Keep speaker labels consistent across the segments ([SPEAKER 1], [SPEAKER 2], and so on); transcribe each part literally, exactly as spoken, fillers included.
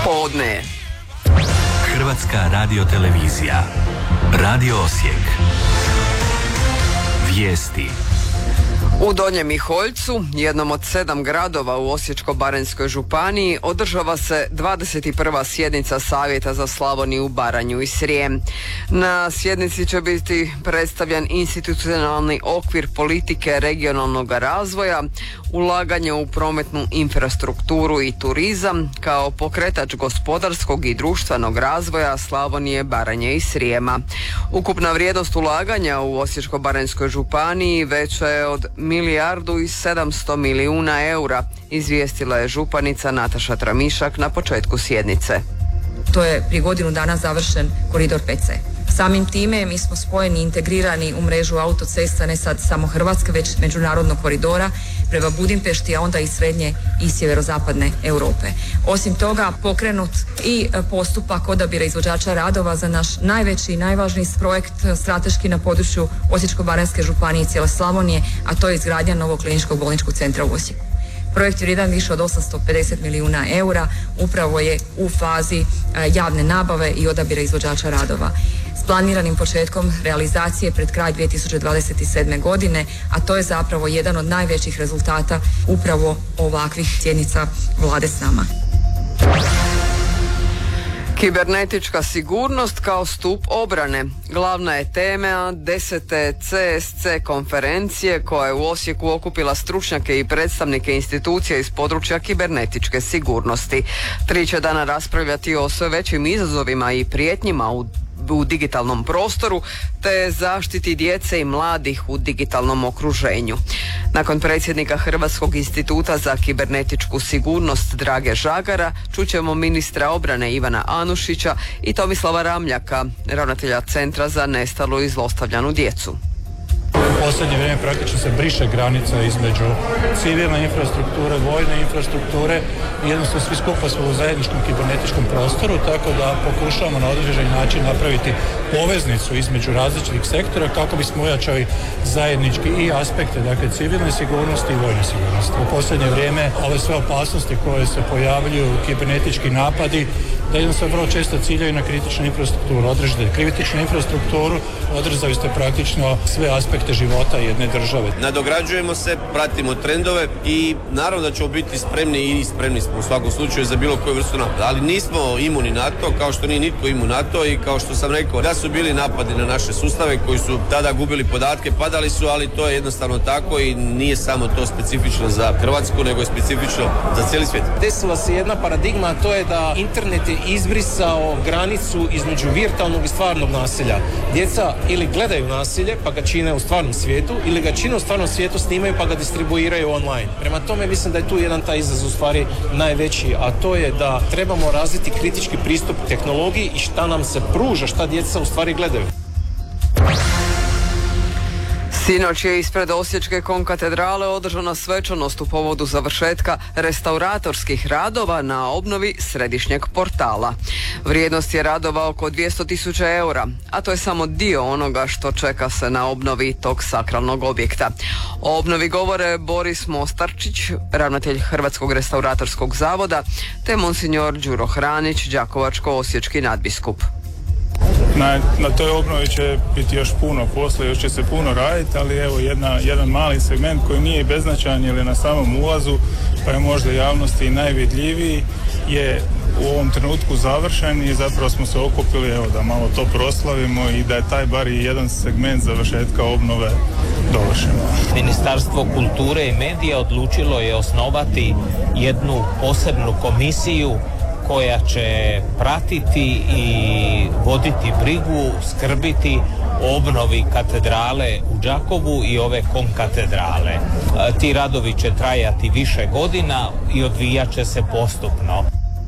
[SPEAKER 1] Podne je.
[SPEAKER 2] Hrvatska radiotelevizija. Radio Osijek. Vijesti.
[SPEAKER 1] U Donjem Miholjcu, jednom od sedam gradova u Osječko-baranjskoj županiji, održava se dvadeset prva sjednica Savjeta za Slavoniju, Baranju i Srijem. Na sjednici će biti predstavljen institucionalni okvir politike regionalnog razvoja, ulaganje u prometnu infrastrukturu i turizam kao pokretač gospodarskog i društvenog razvoja Slavonije, Baranje i Srijema. Ukupna vrijednost ulaganja u Osječko-baranjskoj županiji veća je od milijardu i sedamsto milijuna eura, izvijestila je županica Nataša Tramišak na početku sjednice.
[SPEAKER 3] To je prije godinu dana završen koridor P C. Samim time mi smo spojeni i integrirani u mrežu autocesta ne sad samo Hrvatske, već međunarodnog koridora prema Budimpešti, a onda i srednje i sjeverozapadne Europe. Osim toga, pokrenut i postupak odabira izvođača radova za naš najveći i najvažniji projekt strateški na području Osječko-baranjske županije i cijele Slavonije, a to je izgradnja novog kliničkog bolničkog centra u Osijeku. Projekt je vrijedan više od osamsto pedeset milijuna eura, upravo je u fazi javne nabave i odabira izvođača radova. S planiranim početkom realizacije pred kraj dvije tisuće dvadeset sedme. godine, a to je zapravo jedan od najvećih rezultata upravo ovakvih sjednica vlade s nama.
[SPEAKER 1] Kibernetička sigurnost kao stup obrane glavna je tema desete C S C konferencije koja je u Osijeku okupila stručnjake i predstavnike institucija iz područja kibernetičke sigurnosti. Tri će dana raspravljati o sve većim izazovima i prijetnjima u u digitalnom prostoru te zaštiti djece i mladih u digitalnom okruženju. Nakon predsjednika Hrvatskog instituta za kibernetičku sigurnost Drage Žagara čućemo ministra obrane Ivana Anušića i Tomislava Ramljaka, ravnatelja Centra za nestalu i zlostavljanu djecu.
[SPEAKER 4] U posljednje vrijeme praktično se briše granica između civilne infrastrukture, vojne infrastrukture i jednostavno svi skupa smo u zajedničkom kibernetičkom prostoru, tako da pokušavamo na određeni način napraviti poveznicu između različitih sektora kako bismo ojačali zajednički i aspekte, dakle civilne sigurnosti i vojne sigurnosti. U posljednje vrijeme ove sve opasnosti koje se pojavljuju, kibernetički napadi, da jednostavno vrlo često ciljaju na kritičnu infrastrukturu. Održite kritičnu infrastrukturu, održali ste praktično sve aspekte života jedne države.
[SPEAKER 5] Nadograđujemo se, pratimo trendove i naravno da ćemo biti spremni i spremni smo u svakom slučaju za bilo koju vrstu napada. Ali nismo imuni na to, kao što nije nitko imun na to i kao što sam rekao, da su bili napadi na naše sustave koji su tada gubili podatke, padali su, ali to je jednostavno tako i nije samo to specifično za Hrvatsku, nego je specifično za cijeli svijet.
[SPEAKER 6] Desila se jedna paradigma, a to je da internet je izbrisao granicu između virtualnog i stvarnog nasilja. Djeca ili gledaju nasilje pa ga čine u stvarnom svijetu ili ga čine u stvarnom svijetu, snimaju pa ga distribuiraju online. Prema tome mislim da je tu jedan taj izazov u stvari najveći, a to je da trebamo razviti kritički pristup tehnologiji i šta nam se pruža, šta djeca u stvari gledaju.
[SPEAKER 1] Sinoć je ispred Osječke konkatedrale održana svečanost u povodu završetka restauratorskih radova na obnovi središnjeg portala. Vrijednost je radova oko dvjesto tisuća eura, a to je samo dio onoga što čeka se na obnovi tog sakralnog objekta. O obnovi govore Boris Mostarčić, ravnatelj Hrvatskog restauratorskog zavoda, te monsignor Đuro Hranić, đakovačko-osječki nadbiskup.
[SPEAKER 7] Na, na toj obnovi će biti još puno posla, još će se puno raditi, ali evo jedna, jedan mali segment koji nije beznačajan ili na samom ulazu, pa je možda javnosti najvidljiviji, je u ovom trenutku završen i zapravo smo se okupili evo, da malo to proslavimo i da je taj bar i jedan segment završetka obnove dovršeno.
[SPEAKER 8] Ministarstvo kulture i medija odlučilo je osnovati jednu posebnu komisiju koja će pratiti i voditi brigu, skrbiti o obnovi katedrale u Đakovu i ove konkatedrale. E, ti radovi će trajati više godina i odvijat će se postupno.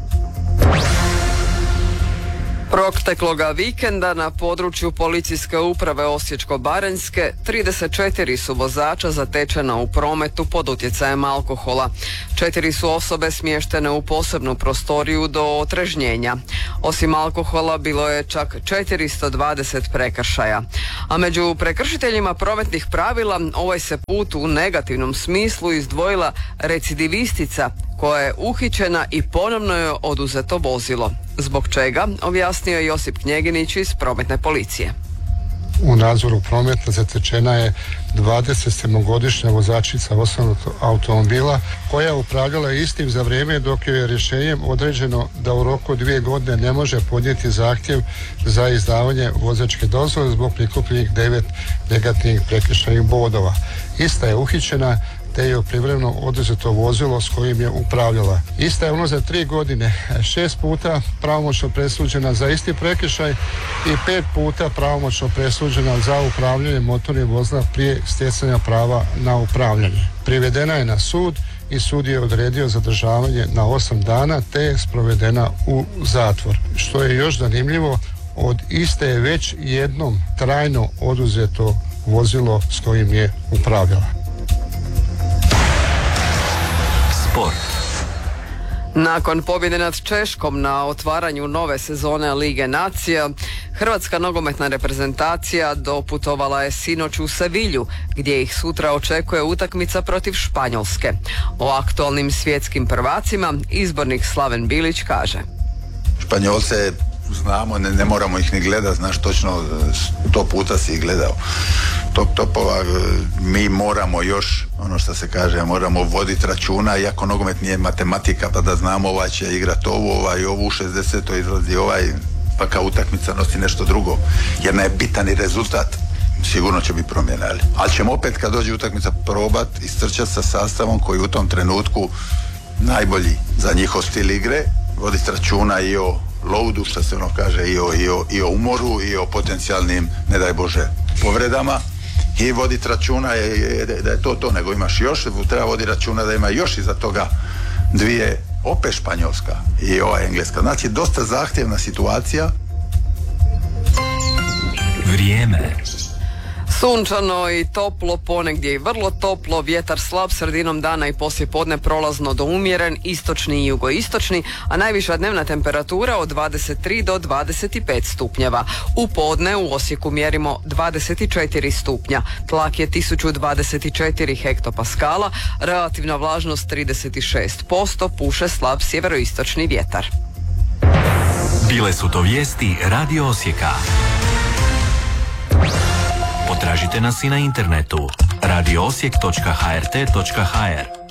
[SPEAKER 1] Protekloga vikenda na području policijske uprave Osječko-baranjske trideset četiri su vozača zatečena u prometu pod utjecajem alkohola. Četiri su osobe smještene u posebnu prostoriju do otrežnjenja. Osim alkohola bilo je čak četiristo dvadeset prekršaja. A među prekršiteljima prometnih pravila ovaj se put u negativnom smislu izdvojila recidivistica koja je uhićena i ponovno je oduzeto vozilo. Zbog čega, objasnio je Josip Knjeginić iz prometne policije.
[SPEAKER 9] U nadzoru prometa zatečena je dvadesetsedmogodišnja vozačica osobnog automobila koja je upravljala istim za vrijeme dok joj je rješenjem određeno da u roku dvije godine ne može podnijeti zahtjev za izdavanje vozačke dozvole zbog prikupljenih devet negativnih prekršajnih bodova. Ista je uhićena te je privremeno oduzeto vozilo s kojim je upravljala. Ista je unazad tri godine šest puta pravomoćno presuđena za isti prekršaj i pet puta pravomoćno presuđena za upravljanje motornim vozilom prije stjecanja prava na upravljanje. Privedena je na sud i sud je odredio zadržavanje na osam dana te je sprovedena u zatvor. Što je još zanimljivo, od iste je već jednom trajno oduzeto vozilo s kojim je upravljala.
[SPEAKER 2] Sport.
[SPEAKER 1] Nakon pobjede nad Češkom na otvaranju nove sezone Lige nacija, Hrvatska nogometna reprezentacija doputovala je sinoć u Sevilju, gdje ih sutra očekuje utakmica protiv Španjolske. O aktualnim svjetskim prvacima izbornik Slaven Bilić kaže:
[SPEAKER 10] Španjolce znamo, ne, ne moramo ih ni gledati, znaš točno, sto puta si ih gledao. Top topova, mi moramo još, ono što se kaže, moramo voditi računa, iako nogomet nije matematika, pa da znamo ovaj će igrat ovu, ovaj ovu u šezdesetoj izlazi ovaj, pa kao utakmica nosi nešto drugo, jer ne je bitan i rezultat, sigurno će biti promjena, ali, ali ćemo opet kad dođe utakmica probat istrčati sa sastavom koji u tom trenutku najbolji za njihov stil igre, voditi računa i o loadu, što se ono kaže, i o, i o, i o umoru i o potencijalnim, ne daj Bože, povredama, i voditi računa je, je, da je to to, nego imaš još, treba voditi računa da ima još iza toga dvije, opet Španjolska i ova Engleska. Znači, dosta zahtjevna situacija.
[SPEAKER 2] Vrijeme.
[SPEAKER 1] Sunčano i toplo, ponegdje i vrlo toplo, vjetar slab sredinom dana i poslije podne prolazno do umjeren, istočni i jugoistočni, a najviša dnevna temperatura od dvadeset tri do dvadeset pet stupnjeva. U podne u Osijeku mjerimo dvadeset četiri stupnja, tlak je tisuću dvadeset četiri hektopaskala, relativna vlažnost trideset šest posto, puše slab sjeveroistočni vjetar.
[SPEAKER 2] Bile su to vijesti Radio Osijeka. Potražite nas i na internetu radio osijek točka h r t točka h r.